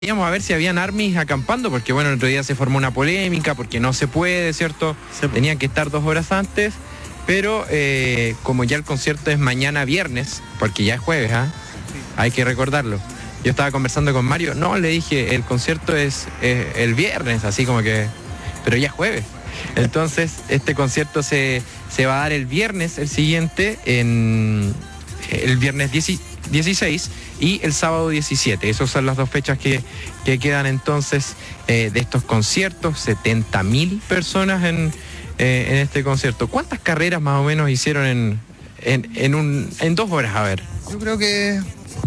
Íbamos a ver si habían armies acampando, porque bueno, el otro día se formó una polémica, porque no se puede, ¿cierto? Sí. Tenían que estar 2 horas antes, pero como ya el concierto es mañana viernes, porque ya es jueves, hay que recordarlo. Yo estaba conversando con Mario, no, le dije, el concierto es el viernes, así como que, pero ya es jueves. Entonces, este concierto se va a dar el viernes, el siguiente, el viernes 16 y el sábado 17. Esas son las 2 fechas que quedan entonces de estos conciertos. 70.000 personas en este concierto. ¿Cuántas carreras más o menos hicieron en 2 horas? A ver. Yo creo que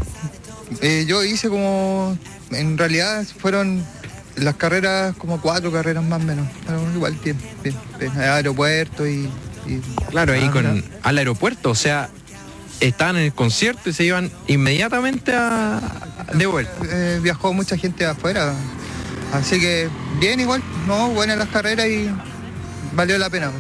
yo hice como, en realidad fueron las carreras como 4 carreras más o menos, pero igual bien, aeropuerto y claro, ahí al aeropuerto, o sea, estaban en el concierto y se iban inmediatamente de vuelta. Viajó mucha gente afuera, así que bien igual, no, buenas las carreras y valió la pena.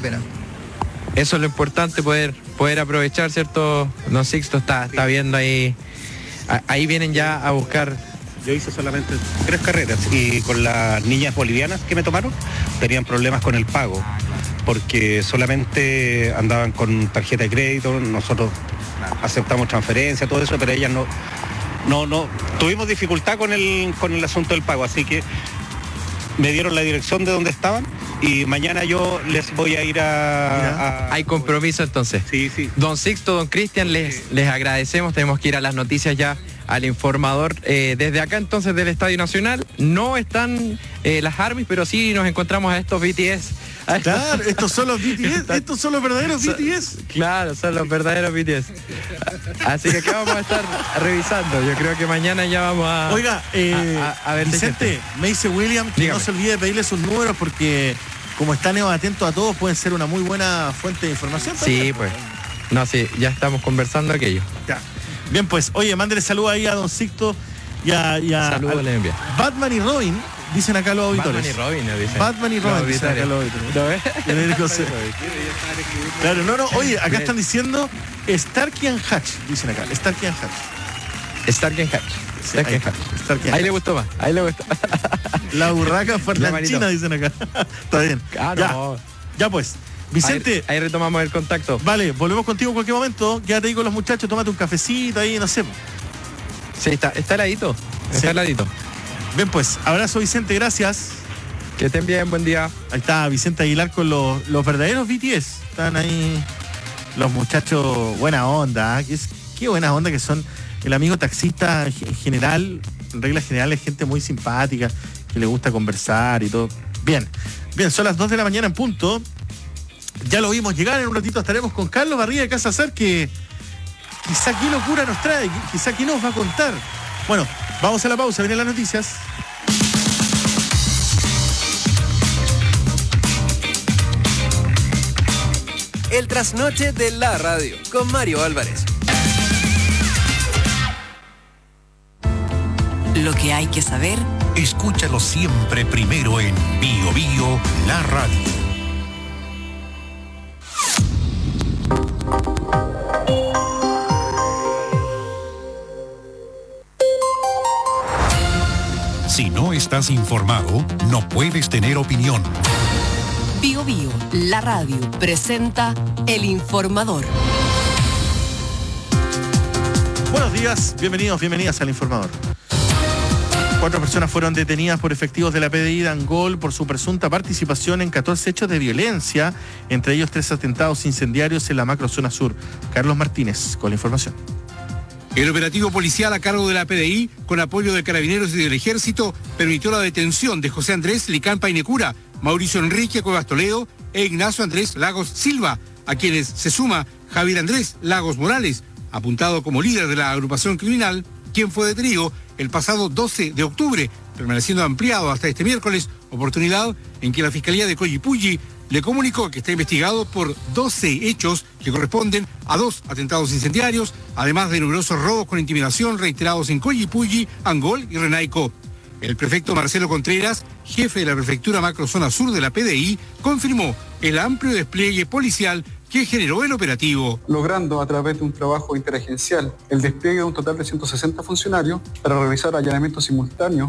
Eso es lo importante, poder aprovechar, ¿cierto? Don Sixto está viendo ahí vienen ya a buscar. Yo hice solamente 3 carreras y con las niñas bolivianas que me tomaron tenían problemas con el pago porque solamente andaban con tarjeta de crédito. Nosotros aceptamos transferencia, todo eso, pero ellas no tuvimos dificultad con el asunto del pago, así que me dieron la dirección de donde estaban y mañana yo les voy a ir a... Hay compromiso entonces. Sí. Don Sixto, don Cristian, les agradecemos. Tenemos que ir a las noticias ya, al informador. Desde acá entonces del Estadio Nacional no están las armies, pero sí nos encontramos a estos BTS. Claro, estos son los BTS, estos son los verdaderos BTS. Claro, son los verdaderos BTS. Así que acá vamos a estar revisando. Yo creo que mañana ya vamos a... Oiga, a ver, Vicente, me dice William que dígame. no se olvide de pedirle sus números porque como están atentos a todos pueden ser una muy buena fuente de información también. Sí, pues. No, sí, ya estamos conversando aquello. Ya. Bien, pues, oye, mándele saludos ahí a don Sixto y a Saludos le envía. Batman y Robin, dicen acá los auditores. Batman y Robin, nos dicen. Batman y Robin, dicen acá los auditores. ¿Lo ves? Claro, no, oye, acá están diciendo Starkey and Hatch, dicen acá, Starkey and Hatch. Stark and Hatch. Sí, Starkey and Ahí le Hatch. gustó más, ahí le gustó. La burraca parlanchina, dicen acá. Está bien. Ya pues. Vicente. Ahí retomamos el contacto. Vale, volvemos contigo en cualquier momento. Quédate ahí con los muchachos, tómate un cafecito ahí, no sé. Sí, está heladito. Está heladito. Bien, pues, abrazo Vicente, gracias. Que estén bien, buen día. Ahí está Vicente Aguilar con los verdaderos BTS. Están ahí los muchachos, buena onda. Qué buena onda que son. El amigo taxista en general, en reglas generales, gente muy simpática, que le gusta conversar y todo. Bien, son las 2 de la mañana en punto. Ya lo vimos llegar, en un ratito estaremos con Carlos Barriga de Casa Azar, que quizá qué locura nos trae, quizá qué nos va a contar. Bueno, vamos a la pausa, vienen las noticias. El trasnoche de la radio, con Mario Álvarez. Lo que hay que saber. Escúchalo siempre primero en Bio Bio, la radio. Si no estás informado, no puedes tener opinión. Bio Bio, la radio, presenta El Informador. Buenos días, bienvenidas al Informador. 4 personas fueron detenidas por efectivos de la PDI de Angol por su presunta participación en 14 hechos de violencia, entre ellos 3 atentados incendiarios en la macrozona sur. Carlos Martínez con la información. El operativo policial a cargo de la PDI, con apoyo de Carabineros y del Ejército, permitió la detención de José Andrés Licampa Inecura, Mauricio Enrique Cuevas Toledo e Ignacio Andrés Lagos Silva, a quienes se suma Javier Andrés Lagos Morales, apuntado como líder de la agrupación criminal, quien fue detenido el pasado 12 de octubre, permaneciendo ampliado hasta este miércoles, oportunidad en que la Fiscalía de Collipulli le comunicó que está investigado por 12 hechos que corresponden a 2 atentados incendiarios, además de numerosos robos con intimidación reiterados en Collipulli, Angol y Renaico. El prefecto Marcelo Contreras, jefe de la prefectura macrozona sur de la PDI, confirmó el amplio despliegue policial que generó el operativo. Logrando a través de un trabajo interagencial el despliegue de un total de 160 funcionarios para realizar allanamientos simultáneos